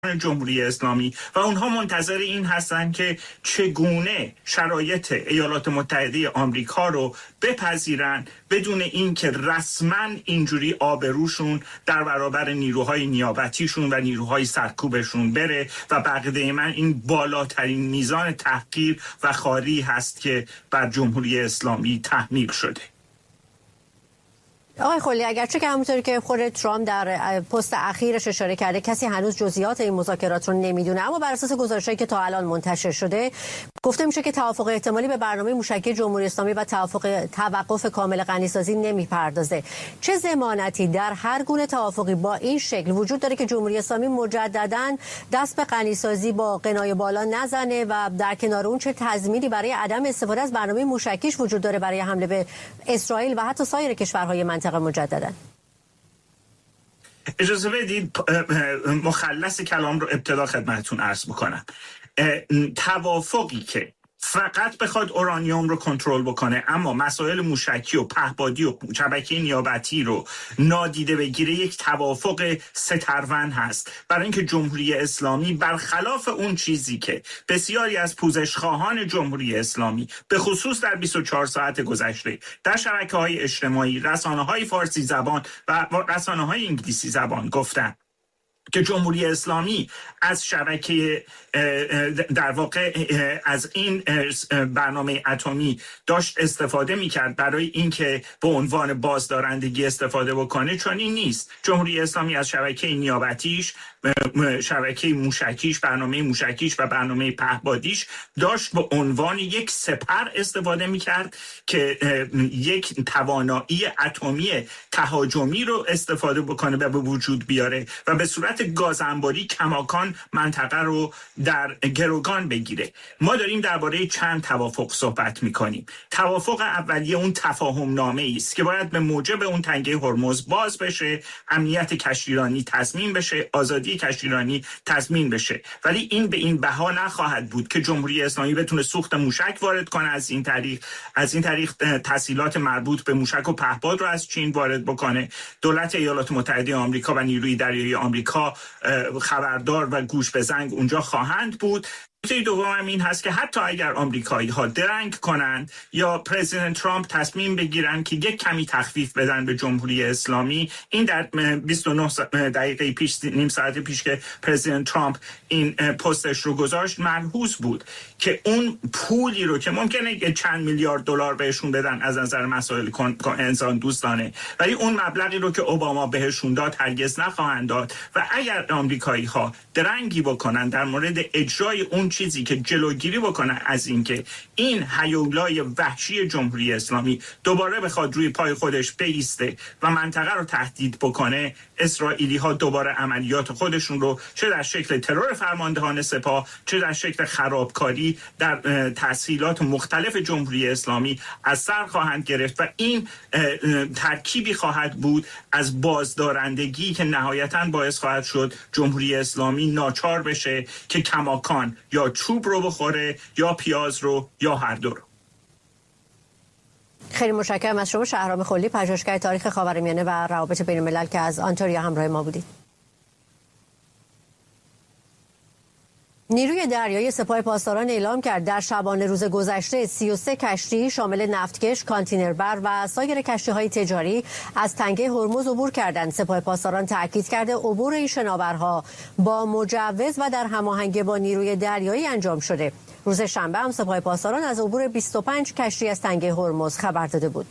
جمهوری اسلامی و اونها منتظر این هستن که چگونه شرایط ایالات متحده آمریکا رو بپذیرن بدون اینکه رسما اینجوری آبروشون در برابر نیروهای نیابتیشون و نیروهای سرکوبشون بره و بقیده من این بالاترین میزان تحقیر و خواری هست که بر جمهوری اسلامی تحمیل شده. آقای خلی، اگرچه که همونطوری که خود ترامپ در پست اخیرش اشاره کرده کسی هنوز جزئیات این مذاکرات رو نمیدونه، اما بر اساس گزارشایی که تا الان منتشر شده گفته میشه که توافق احتمالی به برنامه موشکی جمهوری اسلامی و توقف کامل غنیسازی نمیپردازه. چه ضمانتی در هر گونه توافقی با این شکل وجود داره که جمهوری اسلامی مجددا دست به غنیسازی با قنای بالا نزنه و در کنار اون چه تضمینی برای عدم استفاده از برنامه موشکیش وجود داره برای حمله به اسرائیل و حتی سایر کشورهای منطقه مجددا؟ اجازه بدید مخلص کلام رو ابتدا خدمتتون عرض بکنم. توافقی که فقط بخواد اورانیوم رو کنترل بکنه اما مسائل موشکی و پهپادی و شبکه نیابتی رو نادیده بگیره یک توافق سترون هست، برای اینکه جمهوری اسلامی برخلاف اون چیزی که بسیاری از پوزشخواهان جمهوری اسلامی به خصوص در 24 ساعت گذشته در شبکه‌های اجتماعی، رسانه‌های فارسی زبان و رسانه‌های انگلیسی زبان گفتن که جمهوری اسلامی از شبکه در واقع از این برنامه اتمی داشت استفاده میکرد برای اینکه به عنوان بازدارندگی استفاده بکنه، چون این نیست. جمهوری اسلامی از شبکه نیابتیش، شبکه موشکیش، برنامه موشکیش و برنامه پهپادیش داشت به عنوان یک سپر استفاده میکرد که یک توانایی اتمی تهاجمی رو استفاده بکنه و به وجود بیاره و به صورت گازانباری کماکان منطقه رو در گروگان بگیره. ما داریم درباره چند توافق صحبت میکنیم. توافق اولیه اون تفاهم نامه است که باید به موجب اون تنگه هرمز باز بشه، امنیت کشتیرانی تضمین بشه، آزادی کشتیرانی تضمین بشه، ولی این به این بها نخواهد بود که جمهوری اسلامی بتونه سوخت موشک وارد کنه، از این طریق تسهیلات مربوط به موشک و پهپاد رو از چین وارد بکنه. دولت ایالات متحده آمریکا و نیروی دریایی آمریکا خبردار و گوش به زنگ اونجا خواهند بود. نکته دوم این هست که حتی اگر آمریکایی ها درنگ کنند یا پرزیدنت ترامپ تصمیم بگیرن که یک کمی تخفیف بدن به جمهوری اسلامی، این در 29 دقیقه پیش، نیم ساعت پیش که پرزیدنت ترامپ این پستش رو گذاشت، ملحوظ بود که اون پولی رو که ممکنه چند میلیارد دلار بهشون بدن از نظر مسائل انسان دوستانه، ولی اون مبلغی رو که اوباما بهشون داد هرگز نخواهند داد. و اگر آمریکایی ها درنگی بکنن در مورد اجرای اون چیزی که جلوگیری بکنه از اینکه این هیولای وحشی جمهوری اسلامی دوباره بخواد روی پای خودش بایسته و منطقه رو تهدید بکنه، اسرائیلی ها دوباره عملیات خودشون رو چه در شکل ترور فرماندهان سپاه، چه در شکل خرابکاری در تسهیلات مختلف جمهوری اسلامی از سر خواهند گرفت و این ترکیبی خواهد بود از بازدارندگی که نهایتاً باعث خواهد شد جمهوری اسلامی ناچار بشه که کماکان یا چوب رو بخوره یا پیاز رو یا هر دو رو. خیلی متشکرم از شما شهرام خلی، پژوهشگر تاریخ خاورمیانه و روابط بین الملل که از آنتاریا همراه ما بودید. نیروی دریایی سپاه پاسداران اعلام کرد در شبانه روز گذشته 33 کشتی شامل نفتکش، کانتینربر و سایر کشتی‌های تجاری از تنگه هرمز عبور کردند. سپاه پاسداران تاکید کرده عبور این شناورها با مجوز و در هماهنگی با نیروی دریایی انجام شده. روز شنبه هم سپاه پاسداران از عبور 25 کشتی از تنگه هرمز خبر داده بود.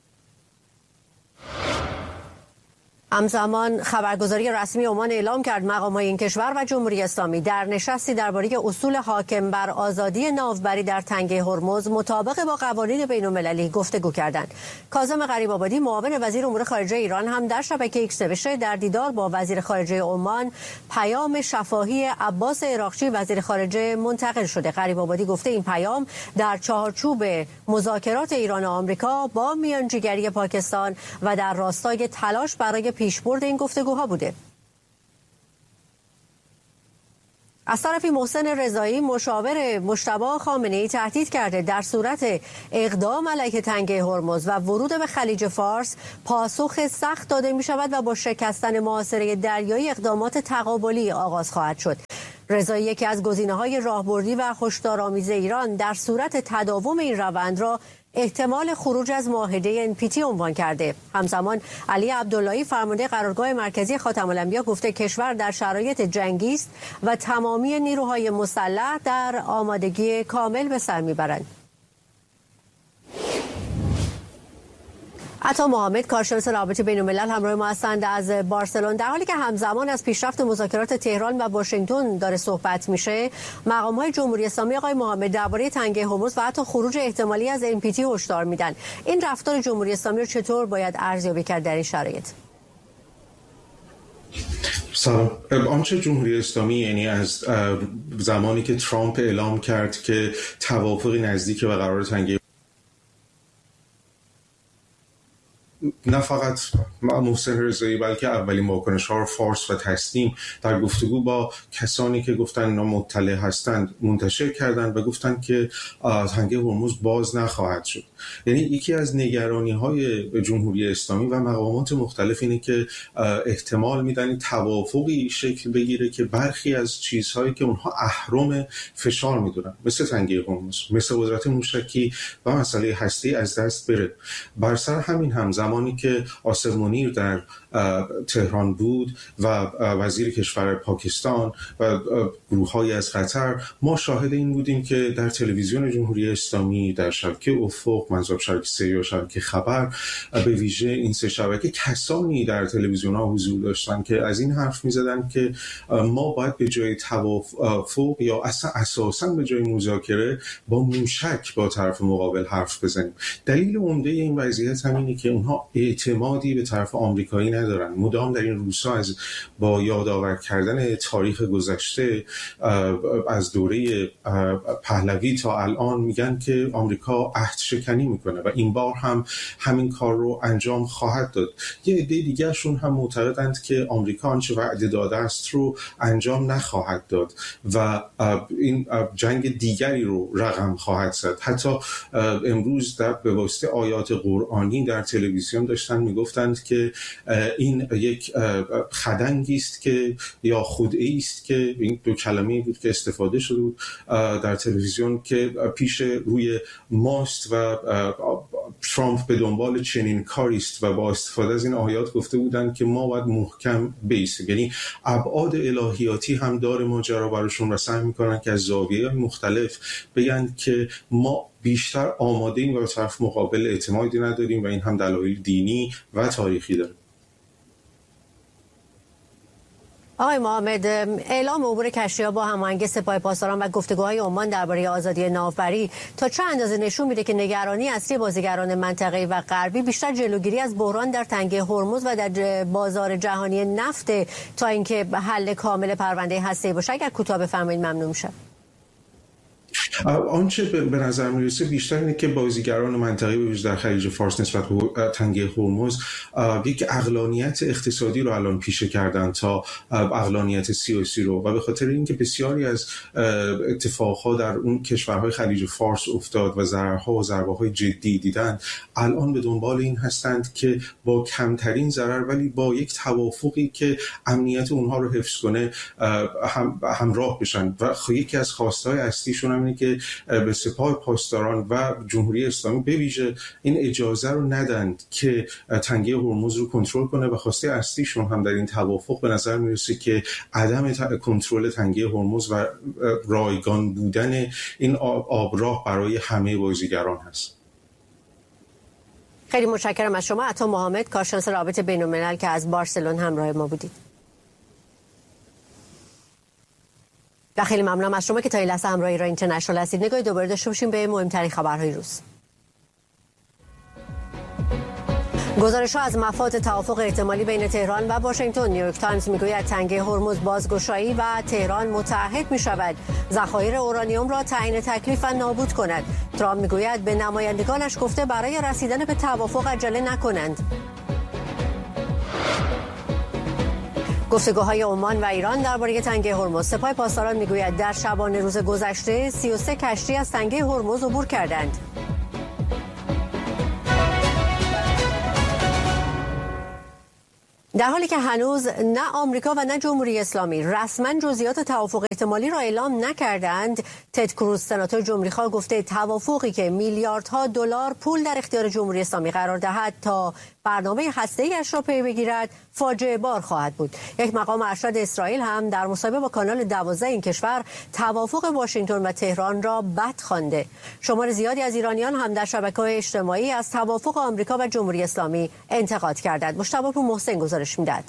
همزمان خبرگزاری رسمی عمان اعلام کرد مقام‌های این کشور و جمهوری اسلامی در نشستی درباره اصول حاکم بر آزادی ناوبری در تنگه هرمز مطابق با قوانین بین‌المللی گفتگو کردند. کاظم غریب‌آبادی معاون وزیر امور خارجه ایران هم در شبکه ایکس نوشته در دیدار با وزیر خارجه عمان پیام شفاهی عباس عراقچی وزیر خارجه منتقل شده. غریب‌آبادی گفته این پیام در چارچوب مذاکرات ایران و آمریکا با میانجیگری پاکستان و در راستای تلاش برای پیشبرد این گفتگوها بوده. از طرفی محسن رضایی مشاور مجتبی خامنه‌ای تهدید کرده در صورت اقدام علیه تنگه هرمز و ورود به خلیج فارس پاسخ سخت داده می شود و با شکستن محاصره دریایی اقدامات تقابلی آغاز خواهد شد. رضایی یکی از گزینه‌های راهبردی و هشدارآمیز ایران در صورت تداوم این روند را احتمال خروج از معاهده NPT عنوان کرده. همزمان علی عبداللهی فرمانده قرارگاه مرکزی خاتم الانبیا گفته کشور در شرایط جنگی است و تمامی نیروهای مسلح در آمادگی کامل به سر میبرند. عطا محمد کارشناس روابط بین‌الملل همراه ما هستند از بارسلون. در حالی که همزمان از پیشرفت مذاکرات تهران و واشنگتن داره صحبت میشه، مقام‌های جمهوری اسلامی آقای محمد درباره تنگه هرمز و حتی خروج احتمالی از NPT هشدار میدن. این رفتار جمهوری اسلامی رو چطور باید ارزیابی کرد در این شرایط؟ سلام. آنچه جمهوری اسلامی یعنی از زمانی که ترامپ اعلام کرد که توافقی نزدیک به قرار تنگه نه فقط محسن رضایی بلکه اولین واکنش‌ها رو فارس و تسلیم در گفتگو با کسانی که گفتن اینا مطلع هستند منتشر کردند و گفتند که تنگه هرمز باز نخواهد شد. یعنی یکی از نگرانی‌های جمهوری اسلامی و مقامات مختلف اینه که احتمال میدن توافقی شکل بگیره که برخی از چیزهایی که اونها اهرم فشار میدونن مثل تنگه هرمز، مثل قدرت موشکی و مسئله هستی از دست بره. بر سر همین زمانی که آصف منیر در تهران بود و وزیر کشور پاکستان و گروه‌های از قطر، ما شاهد این بودیم که در تلویزیون جمهوری اسلامی، در شبکه افق، منظور شبکه 3 و شبکه خبر، به ویژه این سه شبکه، کسانی در تلویزیون‌ها حضور داشتن که از این حرف می‌زدن که ما باید به جای توافق یا اساساً به جای مذاکره با موشک با طرف مقابل حرف بزنیم. دلیل عمده این وضعیت همینه که اونها اعتمادی به طرف آمریکایی ندارن. مدام در این روزها با یادآور کردن تاریخ گذشته از دوره پهلوی تا الان میگن که آمریکا عهد شکنی میکنه و این بار هم همین کار رو انجام خواهد داد. یه عده دیگرشون هم معتقدند که آمریکا آنچه وعده داده است رو انجام نخواهد داد و این جنگ دیگری رو رقم خواهد زد. حتی امروز به واسطه آیات قرآنی در تلویزیون داشتن میگفتند که این یک خدنگی است که یا خدعه‌ای است که این دو کلمه‌ای بود که استفاده شده بود در تلویزیون که پیش روی ماست و ترامپ به دنبال چنین کاری است و با استفاده از این آیات گفته بودند که ما باید محکم بیستیم. یعنی ابعاد الهیاتی هم داره ماجرا براشون و سعی می‌کنن که از زاویه‌های مختلف بگن که ما بیشتر آماده ایم و به طرف مقابل اعتمادی نداریم و این هم دلایل دینی و تاریخی داره. آقای محمد، اعلام عبور کشتی‌ها با هماهنگی سپاه پاسداران و گفتگوهای عمان درباره آزادی ناوبری تا چه اندازه نشون میده که نگرانی اصلی بازیگران منطقه‌ای و غربی بیشتر جلوگیری از بحران در تنگه هرمز و در بازار جهانی نفت تا اینکه حل کامل پرونده هسته‌ای باشه؟ اگر کوتاه بفرمایید ممنون میشم. آنچه به نظر میرسه بیشتر اینه که بازیگران منطقه‌ای به ویژه در خلیج فارس نسبت به تنگه هرمز یک عقلانیت اقتصادی رو الان پیشه کردن تا عقلانیت سیاسی رو و به خاطر اینکه بسیاری از اتفاقها در اون کشورهای خلیج فارس افتاد و ضررها و ضربه‌های جدی دیدن، الان به دنبال این هستند که با کمترین ضرر ولی با یک توافقی که امنیت اونها رو حفظ کنه همراه بشن و یکی از خواستهای اصلیشون اینه که به سپاه پاسداران و جمهوری اسلامی به ویژه این اجازه رو ندند که تنگه هرمز رو کنترل کنه و خواسته اصلیشون هم در این توافق به نظر میرسه که عدم کنترل تنگه هرمز و رایگان بودن این آبراه برای همه بازیگران هست. خیلی متشکرم از شما عطا محمد، کارشناس روابط بین‌الملل که از بارسلون همراه ما بودید. و خیلی ممنونم از شما که تا این لحظه همراه ایران اینترنشنال هستید. نگاهی دوباره داشته باشیم به مهمترین خبرهای روز. گزارش‌ها از مفاد توافق احتمالی بین تهران و واشنگتن. نیویورک تایمز میگوید تنگه هرمز بازگشایی و تهران متحد می‌شود ذخایر اورانیوم را تعیین تکلیف و نابود کند. ترامپ میگوید به نمایندگانش گفته برای رسیدن به توافق عجله نکنند. گفتگوهای عمان و ایران درباره تنگه هرمز. سپاه پاسداران میگوید در شبانه روز گذشته 33 کشتی از تنگه هرمز عبور کردند. در حالی که هنوز نه آمریکا و نه جمهوری اسلامی رسما جزئیات توافق احتمالی را اعلام نکردند، تد کروز سناتور جمهوری‌خواه گفته توافقی که میلیاردها دلار پول در اختیار جمهوری اسلامی قرار دهد تا برنامه هسته‌ای‌اش را پی بگیرد فاجعه بار خواهد بود. یک مقام ارشد اسرائیل هم در مصاحبه با کانال 12 این کشور توافق واشنگتن و تهران را بد خوانده. شمار زیادی از ایرانیان هم در شبکه‌های اجتماعی از توافق آمریکا و جمهوری اسلامی انتقاد کردند. مجتبی پور محسن گزارش می‌دهد.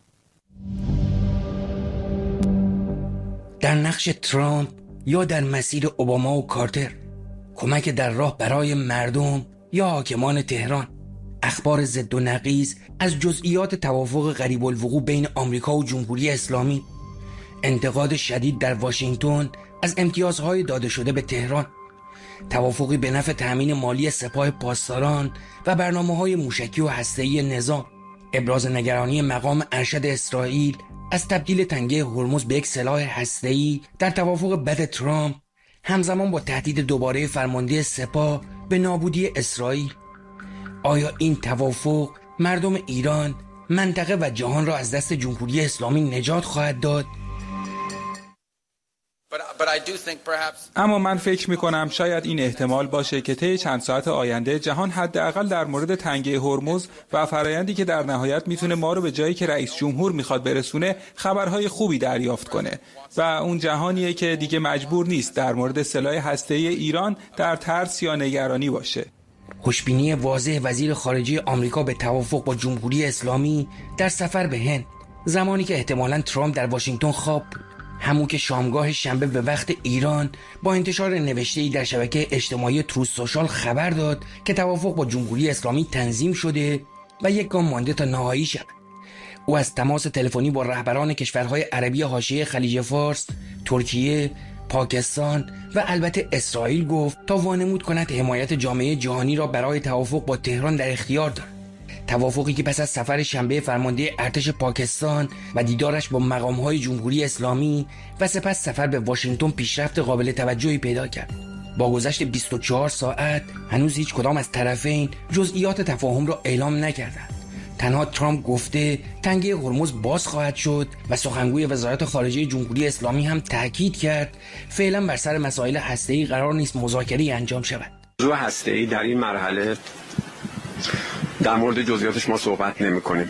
در نقش ترامپ یا در مسیر اوباما و کارتر، کمک در راه برای مردم یا حاکمان تهران، اخبار ضد و نقیض از جزئیات توافق غریب الوقوع بین آمریکا و جمهوری اسلامی، انتقاد شدید در واشنگتن از امتیازهای داده شده به تهران، توافقی به نفع تأمین مالی سپاه پاسداران و برنامه‌های موشکی و هسته‌ای نظام، ابراز نگرانی مقام ارشد اسرائیل از تبدیل تنگه هرمز به یک سلاح هسته‌ای در توافق بد ترامپ، همزمان با تهدید دوباره فرمانده سپاه به نابودی اسرائیل. آیا این توافق مردم ایران، منطقه و جهان را از دست جمهوری اسلامی نجات خواهد داد؟ اما من فکر می‌کنم شاید این احتمال باشه که طی چند ساعت آینده جهان حداقل در مورد تنگه هرمز و فرآیندی که در نهایت میتونه ما رو به جایی که رئیس جمهور میخواد برسونه خبرهای خوبی دریافت کنه و اون جهانیه که دیگه مجبور نیست در مورد سلاح هسته‌ای ایران در ترس یا نگرانی باشه. خوشبینی واضح وزیر خارجه آمریکا به توافق با جمهوری اسلامی در سفر به هند، زمانی که احتمالاً ترامپ در واشنگتن خواب بود، همون که شامگاه شنبه به وقت ایران با انتشار نوشته‌ای در شبکه اجتماعی تروث سوشال خبر داد که توافق با جمهوری اسلامی تنظیم شده و یک گام مانده تا نهایی شود. او از تماس تلفنی با رهبران کشورهای عربی حاشیه خلیج فارس، ترکیه، پاکستان و البته اسرائیل گفت تا وانمود کند حمایت جامعه جهانی را برای توافق با تهران در اختیار دارد. توافقی که پس از سفر شنبه فرمانده ارتش پاکستان و دیدارش با مقام‌های جمهوری اسلامی و سپس سفر به واشنگتن پیشرفت قابل توجهی پیدا کرد. با گذشت 24 ساعت هنوز هیچ کدام از طرفین جزئیات تفاهم را اعلام نکردند. تنها ترامپ گفته تنگه هرمز باز خواهد شد و سخنگوی وزارت خارجه جمهوری اسلامی هم تاکید کرد فعلا بر سر مسائل هسته‌ای قرار نیست مذاکره انجام شود. موضوع هسته‌ای در این مرحله در مورد جزئیاتش ما صحبت نمی‌کنیم.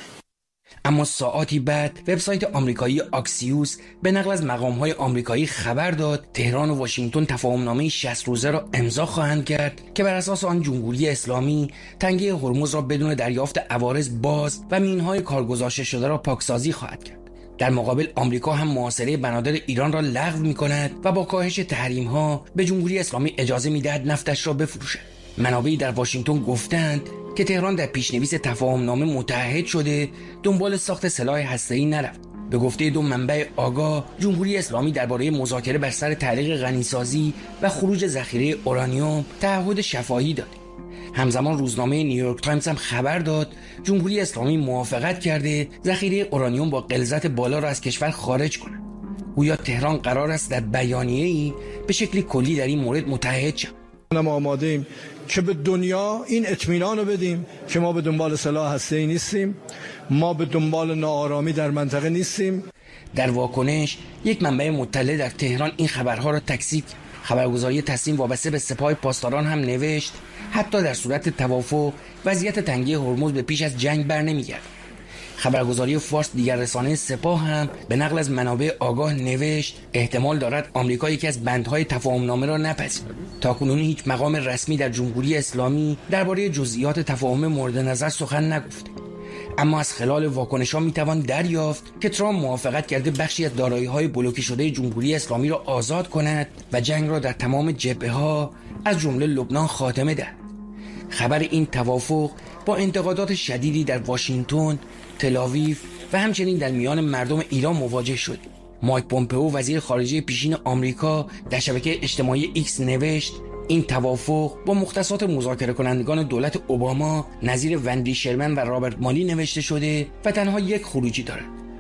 اما ساعاتی بعد وبسایت آمریکایی آکسیوس به نقل از مقام‌های آمریکایی خبر داد تهران و واشنگتن تفاهمنامه 60 روزه را امضا خواهند کرد که بر اساس آن جمهوری اسلامی تنگه هرمز را بدون دریافت عوارض باز و مین‌های کارگذاشته شده را پاکسازی خواهد کرد. در مقابل آمریکا هم محاصره بنادر ایران را لغو می‌کند و با کاهش تحریم‌ها به جمهوری اسلامی اجازه می‌دهد نفتش را بفروشد. منابعی در واشنگتن گفتند که تهران در پیشنویس تفاهمنامه متعهد شده دنبال ساخت سلاح هسته‌ای نرفت. به گفته دو منبع آگاه، جمهوری اسلامی درباره مذاکره بر سر تعلیق غنیسازی و خروج ذخیره اورانیوم تعهد شفاهی داد. همزمان روزنامه نیویورک تایمز هم خبر داد جمهوری اسلامی موافقت کرده ذخیره اورانیوم با غلظت بالا را از کشور خارج کند. گویا تهران قرار است در بیانیه‌ای به شکلی کلی در این مورد متحد شود. ما آماده ایم که به دنیا این اطمینان رو بدیم که ما به دنبال سلاح هسته‌ای نیستیم، ما به دنبال ناآرامی در منطقه نیستیم. در واکنش یک منبع مطلع در تهران این خبرها را تکذیب کرد. خبرگزاری تصنیم وابسته به سپاه پاسداران هم نوشت حتی در صورت توافق وضعیت تنگه هرمز به پیش از جنگ بر نمیگرد. خبرگزاری فارس دیگر رسانه سپاه هم به نقل از منابع آگاه نوشت احتمال دارد آمریکا یکی از بندهای تفاهمنامه را نپذیرد. تاکنون هیچ مقام رسمی در جمهوری اسلامی درباره جزئیات تفاهم مورد نظر سخن نگفته. اما از خلال واکنش‌ها میتوان دریافت که ترامپ موافقت کرده بخشی از دارایی‌های بلوکه شده جمهوری اسلامی را آزاد کند و جنگ را در تمام جبهه‌ها از جمله لبنان خاتمه دهد. خبر این توافق با انتقادات شدیدی در واشنگتن، تل‌آویو و همچنین در میان مردم ایران مواجه شد. مایک پومپئو وزیر خارجه پیشین آمریکا در شبکه اجتماعی ایکس نوشت این توافق با مختصات مذاکره کنندگان دولت اوباما نظیر وندی شرمن و رابرت مالی نوشته شده و تنها یک خروجی دارد.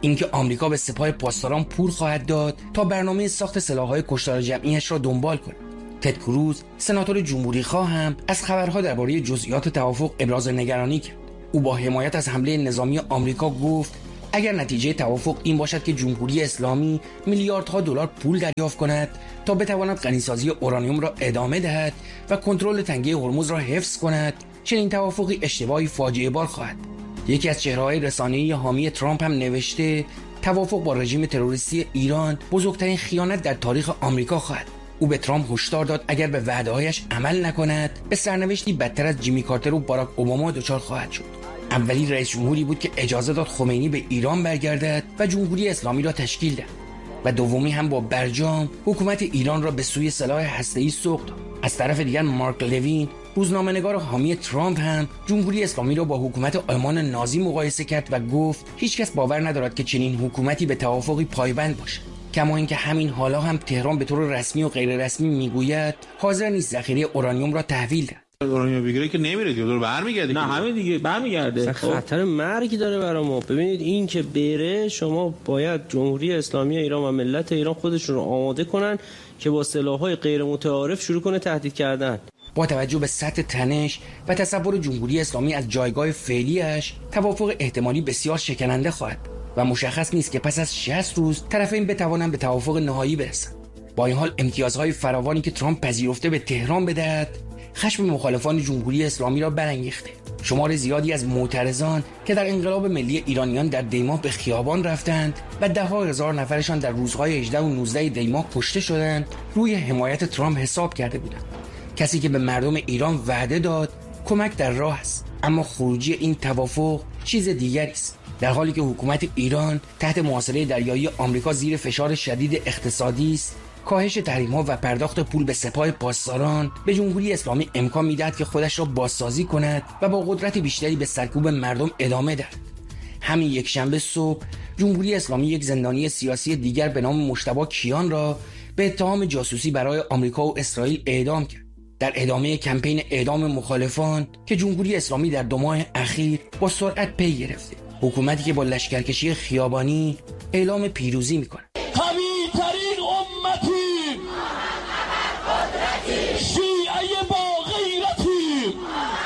اینکه آمریکا به سپاه پاسداران پول خواهد داد تا برنامه ساخت سلاح‌های کشتار جمعیش را دنبال کند. تد کروز، سناتور جمهوری‌خواه هم از خبرها درباره جزئیات توافق ابراز نگرانی کرد. او با حمایت از حمله نظامی آمریکا گفت اگر نتیجه توافق این باشد که جمهوری اسلامی میلیاردها دلار پول دریافت کند تا بتواند غنیسازی اورانیوم را ادامه دهد و کنترل تنگه هرمز را حفظ کند، چنین توافقی اشتباهی فاجعه بار خواهد. یکی از چهره‌های رسانه‌ای حامی ترامپ هم نوشته توافق با رژیم تروریستی ایران بزرگترین خیانت در تاریخ آمریکا خواهد. او به ترامپ هشدار داد اگر به وعده‌هایش عمل نکند به سرنوشتی بدتر از جیمی کارتر و باراک اوباما دچار خواهد شد. اولی رئیس جمهوری بود که اجازه داد خمینی به ایران برگردد و جمهوری اسلامی را تشکیل دهد و دومی هم با برجام حکومت ایران را به سوی سلاح هسته‌ای سوق داد. از طرف دیگر مارک لوین، روزنامه‌نگار حامی ترامپ، هم جمهوری اسلامی را با حکومت آلمان نازی مقایسه کرد و گفت هیچکس باور ندارد که چنین حکومتی به توافقی پایبند باشد. کما اینکه همین حالا هم تهران به طور رسمی و غیر رسمی میگوید حاضر نیست ذخیره اورانیوم را تحویل دهد. اورانیوم بگیره که نمیره دیگه، دور برمیگرده. نه همین دیگه برمیگرده. خطر مرگی داره برای ما. ببینید این که بره، شما باید جمهوری اسلامی ایران و ملت ایران خودشون رو آماده کنن که با سلاح‌های غیر متعارف شروع کنه تهدید کردن. با توجه به سطح تنش و تصور جمهوری اسلامی از جایگاه فعلیش، توافق احتمالی بسیار شکننده خواهد و مشخص نیست که پس از 60 روز طرفین بتوانند به توافق نهایی برسند. با این حال امتیازهای فراوانی که ترامپ پذیرفته به تهران بدهد، خشم مخالفان جمهوری اسلامی را برانگیخته. شمار زیادی از معترضان که در انقلاب ملی ایرانیان در دیماه به خیابان رفتند و ده‌ها هزار نفرشان در روزهای 18 و 19 دیماه کشته شدند، روی حمایت ترامپ حساب کرده بودند. کسی که به مردم ایران وعده داد کمک در راه است، اما خروجی این توافق چیز دیگری است. در حالی که حکومت ایران تحت محاصره دریایی آمریکا زیر فشار شدید اقتصادی است، کاهش تحریم‌ها و پرداخت پول به سپاه پاسداران به جمهوری اسلامی امکان می‌دهد که خودش را بازسازی کند و با قدرت بیشتری به سرکوب مردم ادامه دهد. همین یک شنبه صبح جمهوری اسلامی یک زندانی سیاسی دیگر به نام مجتبی کیان را به اتهام جاسوسی برای آمریکا و اسرائیل اعدام کرد. در ادامه کمپین اعدام مخالفان که جمهوری اسلامی در 2 ماه اخیر با سرعت پی گرفته، حکومتی که با لشکرکشی خیابانی اعلام پیروزی می‌کند. قوی‌ترین امتی، شیعه با غیرتی.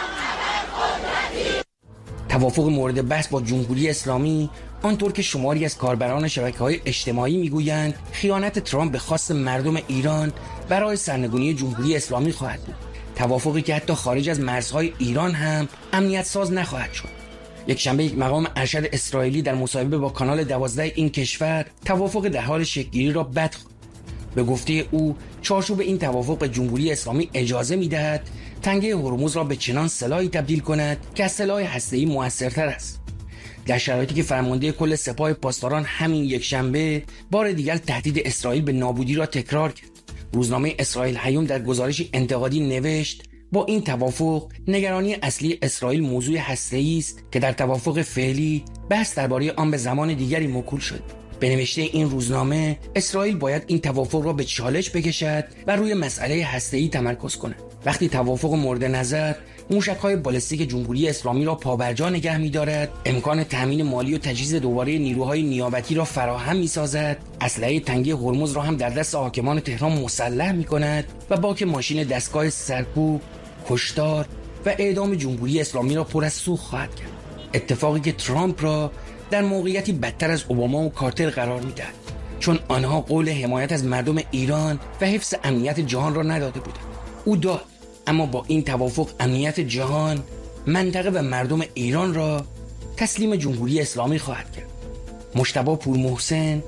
توافق مورد بحث با جمهوری اسلامی، آنطور که شماری از کاربران شبکه‌های اجتماعی میگویند، خیانت ترامپ به خواست مردم ایران برای سرنگونی جمهوری اسلامی خواهد بود. توافقی که حتی خارج از مرزهای ایران هم امنیت ساز نخواهد شد. یک شنبه یک مقام ارشد اسرائیلی در مصاحبه با کانال 12 این کشور توافق در حال شکل‌گیری را بد خواند. به گفته او، چارچوب این توافق به جمهوری اسلامی اجازه می‌دهد تنگه هرمز را به چنان سلاحی تبدیل کند که از سلاح هسته‌ای موثرتر است. در شرایطی که فرمانده کل سپاه پاسداران همین یک شنبه بار دیگر تهدید اسرائیل به نابودی را تکرار کرد. روزنامه اسرائیل هیوم در گزارشی انتقادی نوشت با این توافق نگرانی اصلی اسرائیل موضوع هسته‌ای است که در توافق فعلی بحث درباره آن به زمان دیگری موکول شد. به نوشته این روزنامه، اسرائیل باید این توافق را به چالش بکشد و روی مسئله هسته‌ای تمرکز کند. وقتی توافق مورد نظر موشک‌های بالستیک جمهوری اسلامی را پابرجا نگه می‌دارد، امکان تامین مالی و تجهیز دوباره نیروهای نیابتی را فراهم می‌سازد، اسلحه تنگی هرمز را هم در دست حاکمان تهران مسلح می‌کند و باک ماشین دستگاه سرکوب، کشتار و اعدام جمهوری اسلامی را پر از سوخت خواهد کرد. اتفاقی که ترامپ را در موقعیتی بدتر از اوباما و کارتر قرار می‌دهد، چون آنها قول حمایت از مردم ایران و حفظ امنیت جهان را نداده بودند. او داد، اما با این توافق امنیت جهان، منطقه و مردم ایران را تسلیم جمهوری اسلامی خواهد کرد. مجتبی پورمحسن،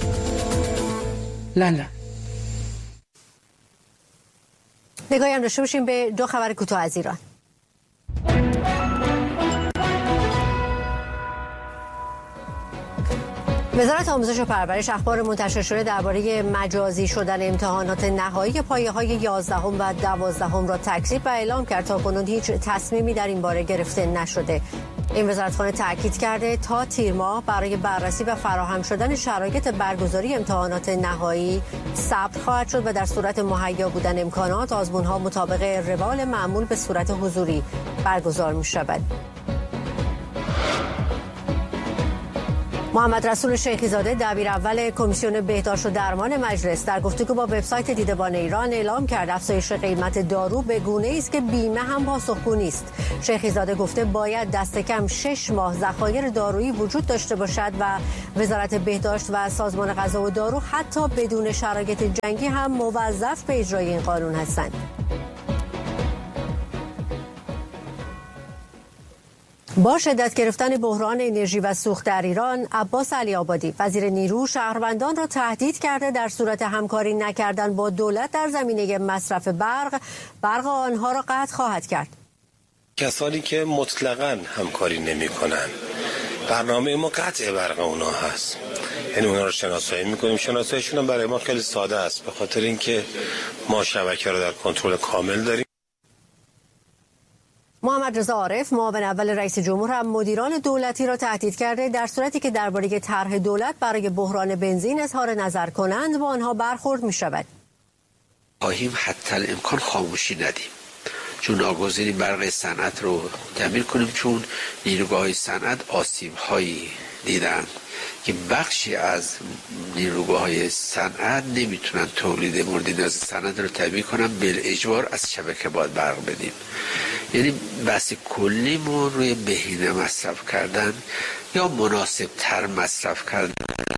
لندن. نگاهی هم داشته باشیم به 2 خبر کوتاه از ایران. وزارت آموزش و پرورش اخبار منتشر شده درباره مجازی شدن امتحانات نهایی پایه‌های 11 و 12 را تکذیب و اعلام کرد تا کنون هیچ تصمیمی در این باره گرفته نشده. این وزارتخانه تاکید کرده تا تیر ماه برای بررسی و فراهم شدن شرایط برگزاری امتحانات نهایی صبر خواهد شد و در صورت مهیا بودن امکانات آزمون‌ها مطابق روال معمول به صورت حضوری برگزار می‌شود. محمد رسول شیخی زاده دبیر اول کمیسیون بهداشت و درمان مجلس در گفتگو با وبسایت دیدبان ایران اعلام کرد افزایش قیمت دارو به گونه‌ای است که بیمه هم پاسخگو نیست. شیخی زاده گفته باید دست کم 6 ماه ذخایر دارویی وجود داشته باشد و وزارت بهداشت و سازمان غذا و دارو حتی بدون شرایط جنگی هم موظف به اجرای این قانون هستند. با شدت گرفتن بحران انرژی و سوخت در ایران، عباس علی‌آبادی وزیر نیرو شهروندان را تهدید کرده در صورت همکاری نکردن با دولت در زمینه مصرف برق آنها را قطع خواهد کرد. کسانی که مطلقاً همکاری نمی‌کنند، برنامه ما قطع برق اونا هست. یعنی اونا رو شناسایی می‌کنیم. شناساییشون هم برای ما خیلی ساده است، به خاطر اینکه ما شبکه رو در کنترل کامل داریم. محمد رضا عارف معاون اول رئیس جمهور هم مدیران دولتی را تهدید کرده در صورتی که درباره طرح دولت برای بحران بنزین اظهار نظر کنند با آنها برخورد می شود. خواهیم حتی الامکان خاموشی ندیم، چون ناگزیریم برق صنعت رو تعمیر کنیم، چون نیروگاه‌های صنعت آسیب‌هایی دیدن که بخشی از نیروگاه‌های صنعت نمیتونن تولید مورد نیاز صنعت رو تامین کنن، بالاجبار از شبکه باید برق بدیم. یعنی بحث کلی ما روی بهینه مصرف کردن یا مناسب تر مصرف کردن.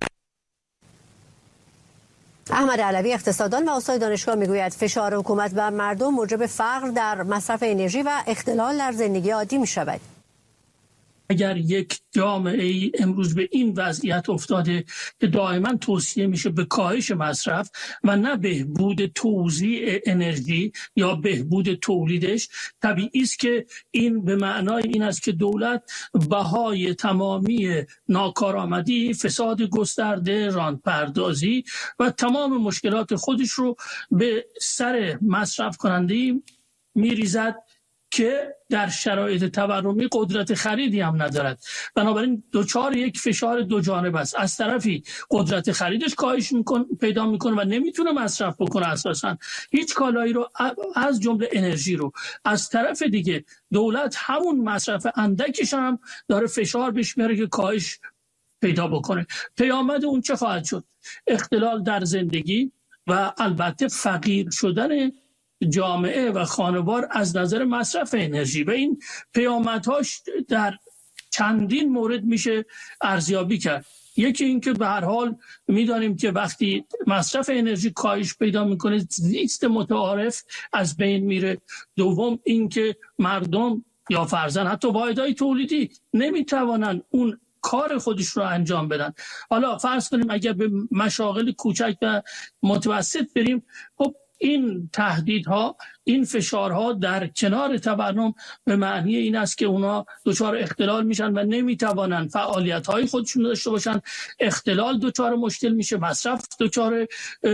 احمد علوی اقتصاددان و استاد دانشگاه میگوید فشار حکومت بر مردم موجب فقر در مصرف انرژی و اختلال در زندگی عادی می شود. اگر یک جامعه امروز به این وضعیت افتاده که دائما توصیه میشه به کاهش مصرف و نه بهبود توزیع انرژی یا بهبود تولیدش، طبیعی است که این به معنای این است که دولت بهای تمامی ناکارآمدی، فساد گسترده، راندپردازی و تمام مشکلات خودش رو به سر مصرف کننده میریزد که در شرایط تورمی قدرت خریدی هم ندارد. بنابراین دوچار یک فشار دو جانبه است. از طرفی قدرت خریدش کاهش پیدا میکنه و نمیتونه مصرف بکنه اساسا هیچ کالایی رو از جمله انرژی رو. از طرف دیگه دولت همون مصرف اندکش هم داره فشار بهش میاره که کاهش پیدا بکنه. پیامد اون چه خواهد شد؟ اختلال در زندگی و البته فقیر شدن جامعه و خانوار از نظر مصرف انرژی و این پیامدهاش در چندین مورد میشه ارزیابی کرد. یکی این که به هر حال میدانیم که وقتی مصرف انرژی کاهش پیدا میکنه زیست متعارف از بین میره. دوم این که مردم یا فرضاً حتی واحدهای تولیدی نمیتوانن اون کار خودش رو انجام بدن. حالا فرض کنیم اگر به مشاغل کوچک و متوسط بریم، خب این تهدیدها، این فشارها در کنار تورم به معنی این است که اونا دچار اختلال میشن و نمیتوانن فعالیت‌های خودشون داشته باشن. اختلال دچار مشکل میشه، مصرف دچار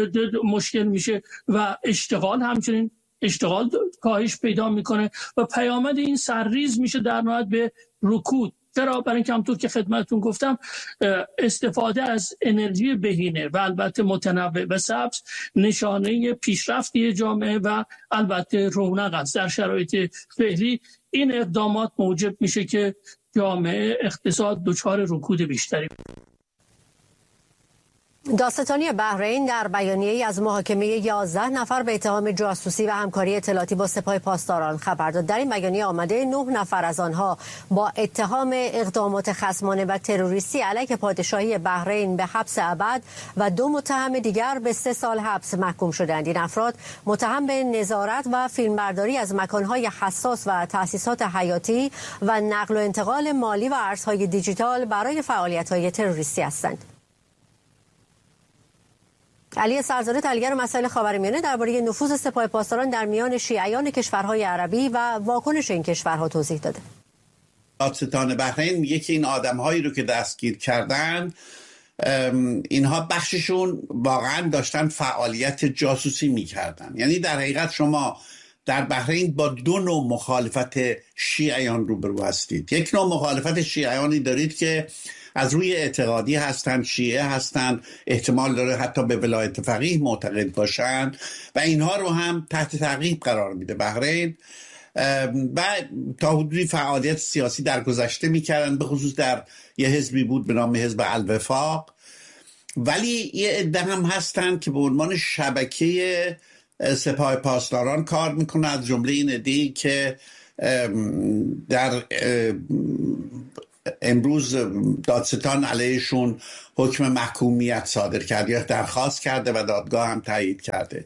مشکل میشه و اشتغال همچنین اشتغال کاهش پیدا میکنه و پیامد این سرریز میشه در نهایت به رکود. چرا؟ برای اینکه همونطور که خدمتتون گفتم استفاده از انرژی بهینه و البته متنوع و سبز نشانه پیشرفتی جامعه و البته رونق است. در شرایط فعلی این اقدامات موجب میشه که جامعه اقتصاد دچار رکود بیشتری. دادستانی بحرین در بیانیه‌ای از محاکمه 11 نفر به اتهام جاسوسی و همکاری اطلاعاتی با سپاه پاسداران خبر داد. در این بیانیه آمده 9 نفر از آنها با اتهام اقدامات خصمانه و تروریستی علیه پادشاهی بحرین به حبس ابد و 2 متهم دیگر به 3 سال حبس محکوم شدند. این افراد متهم به نظارت و فیلمبرداری از مکانهای حساس و تأسیسات حیاتی و نقل و انتقال مالی و ارزهای دیجیتال برای فعالیت‌های تروریستی هستند. علی سرزاده تحلیلگر مسائل خاورمیانه درباره نفوذ سپاه پاسداران در میان شیعیان کشورهای عربی و واکنش این کشورها توضیح داده. دادستان بحرین میگه که این آدم‌هایی رو که دستگیر کردن اینها بخششون واقعا داشتن فعالیت جاسوسی میکردن. یعنی در حقیقت شما در بحرین با 2 نوع مخالفت شیعیان روبرو هستید. یک نوع مخالفت شیعیانی دارید که از روی اعتقادی هستند، شیعه هستند، احتمال داره حتی به ولایت فقیه معتقد باشند و اینها رو هم تحت تعقیب قرار میده بحرین. و تا حدودی فعالیت سیاسی در گذشته میکردن، به خصوص در یه حزبی بود به نام حزب الوفاق. ولی یه عده هم هستن که به عنوان شبکه سپاه پاسداران کار میکنن، از جمله این عده‌ای که در امروز دادستان علیهشون حکم محکومیت صادر کرده یا درخواست کرده و دادگاه هم تایید کرده.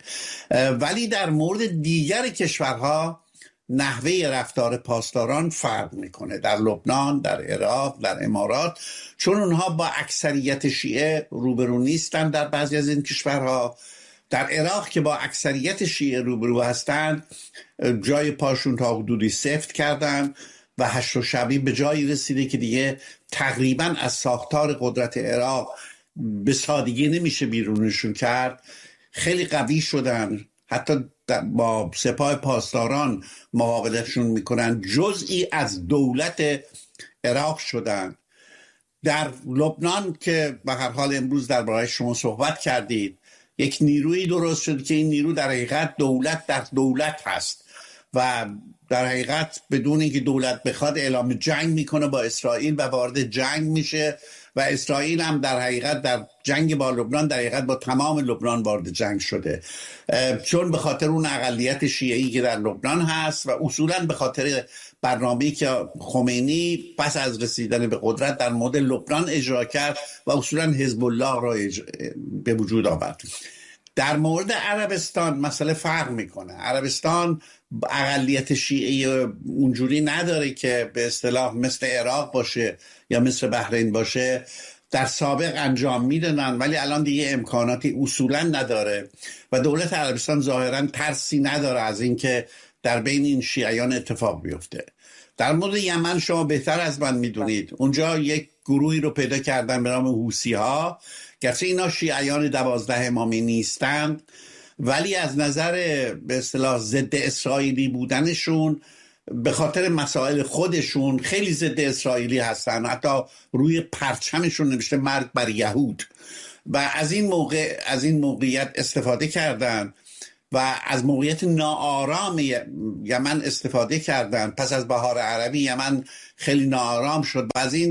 ولی در مورد دیگر کشورها نحوه رفتار پاسداران فرق میکنه، در لبنان، در عراق، در امارات، چون اونها با اکثریت شیعه روبرو نیستن. در بعضی از این کشورها، در عراق که با اکثریت شیعه روبرو هستند، جای پاشون تا حدودی سفت کردن و هشت و شبی به جایی رسیده که دیگه تقریبا از ساختار قدرت عراق به سادگی نمیشه بیرونشون کرد. خیلی قوی شدن، حتی با سپاه پاسداران مقابلتشون میکنن، جزئی از دولت عراق شدن. در لبنان که به هر حال امروز درباره شما صحبت کردید، یک نیروی درست شد که این نیرو در حقیقت دولت در دولت هست و در حقیقت بدون اینکه دولت بخواد اعلام جنگ میکنه با اسرائیل و وارد جنگ میشه و اسرائیل هم در حقیقت در جنگ با لبنان در حقیقت با تمام لبنان وارد جنگ شده، چون به خاطر اون اقلیت شیعی که در لبنان هست و اصولا به خاطر برنامه‌ای که خمینی پس از رسیدن به قدرت در مورد لبنان اجرا کرد و اصولا حزب الله را به وجود آورد. در مورد عربستان مسئله فرق میکنه. عربستان اقلیت شیعی اونجوری نداره که به اصطلاح مثل عراق باشه یا مثل بحرین باشه. در سابق انجام میدادن ولی الان دیگه امکاناتی اصولا نداره و دولت عربستان ظاهرا ترسی نداره از اینکه در بین این شیعیان اتفاق بیفته. در مورد یمن شما بهتر از من میدونید، اونجا یک گروهی رو پیدا کردن به نام حوثی ها، گرچه اینا شیعیان 12 امامی نیستند ولی از نظر به اصطلاح ضد اسرائیلی بودنشون به خاطر مسائل خودشون خیلی ضد اسرائیلی هستن. حتی روی پرچمشون نوشته مرگ بر یهود و از این موقعیت استفاده کردن و از موقعیت ناآرام یمن استفاده کردن. پس از بهار عربی یمن خیلی ناآرام شد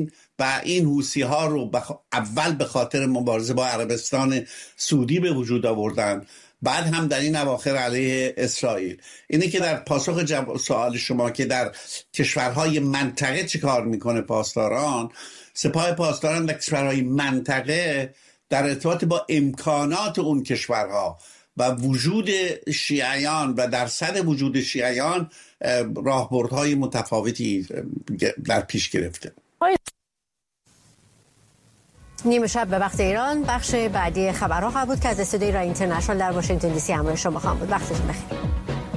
و این حوثی ها رو اول به خاطر مبارزه با عربستان سعودی به وجود آوردن، بعد هم در این اواخر علیه اسرائیل. اینه که در پاسخ سوال شما که در کشورهای منطقه چه کار میکنه پاسداران، سپاه پاسداران در کشورهای منطقه در ارتباط با امکانات اون کشورها و وجود شیعیان و درصد وجود شیعیان راهبردهای متفاوتی در پیش گرفته. نیمه شب به وقت ایران بخش بعدی خبرها خواهد بود که از استودیوی رای اینترنشنال در واشنگتن دی سی همراه شما خواهم بود. وقتتون بخیر.